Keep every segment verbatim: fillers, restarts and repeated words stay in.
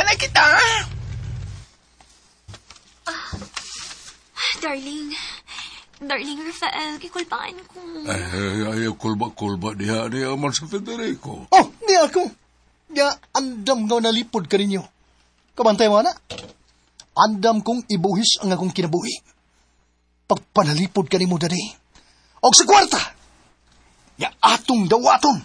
na kita. Ah, darling. Darling Rafael, kikulpaan ko. Ay, ayaw kulba-kulba diha, diha man sa Federico. Oh, di ako. Ya, andam nga nalipod ka ninyo. Kabantay mo na. Andam kong ibuhis ang akong kinabuhi. Pagpanalipod ka ni mo, dani. Og sa kwarta, ya atong dawaton.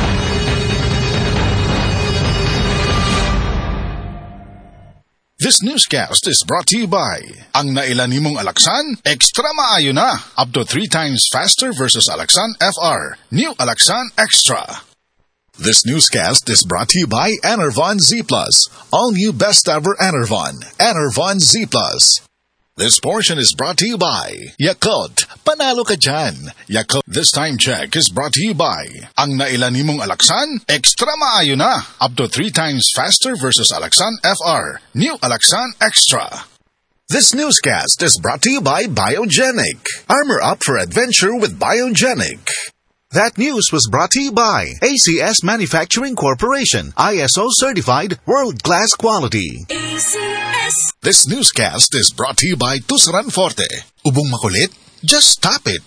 This newscast is brought to you by ang nailan nimong Alaksan, extra maayo na. Up to three times faster versus Alaksan F R. New Alaksan Extra. This newscast is brought to you by Enervon Z Plus. All new best ever Enervon. Enervon Z Plus. This portion is brought to you by Yakult. Panalo ka dyan. Yakult This Time Check is brought to you by ang nailan nimong Alaksan, extra maayo na. Up to three times faster versus Alaksan F R. New Alaksan Extra. This newscast is brought to you by Biogenic. Armor up for adventure with Biogenic. That news was brought to you by A C S Manufacturing Corporation, I S O certified, world-class quality. A C S. This newscast is brought to you by Tusaran Forte. Ubong makulit? Just tap it.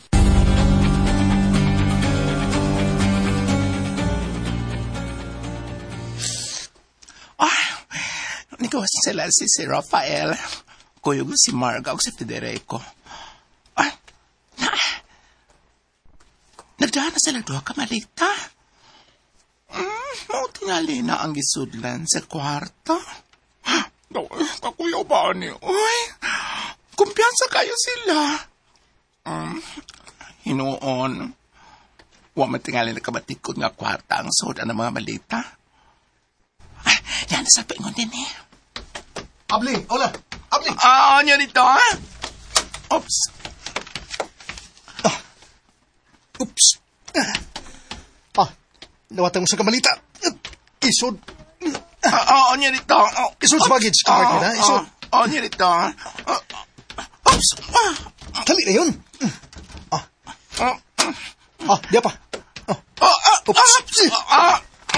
Ah, negosyo sila si si Rafael. Kuyog si Marga o si Federico. Ah, na, nagdaan na sila doon kamalita. Mm, mau tingali na ang gisudlan sa kwarto. Kakuyaw ba niyo? Uy, kumpiyansa kayo sila. Um, hinoon, huwag matingali na kabatikod nga kwarta ang soda ng mga malita. Ay, yan, sa pingon din eh. Abling, hola, abling. Ah, ano nito, ha? Oops. Ah. Oops. Ah, nawatan mo sa kamalita. Isod. Ah, ano nito? Isod sa baggage. Kapag na, isod. Ah, ano nito? Oops. Tali na yun. Ah. Ah, di pa. Ah. Oops. Ah,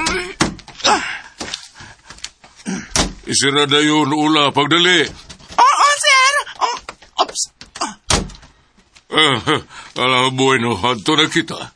Isira na yun, ula, pagdali. Oo, sir. Oops. Ah, alam, bueno, hanto na kita.